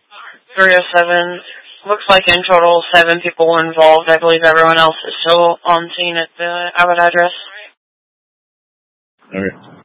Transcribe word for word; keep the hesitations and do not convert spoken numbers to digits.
three oh seven. Looks like in total seven people were involved. I believe everyone else is still on scene at the Abbott address. Okay.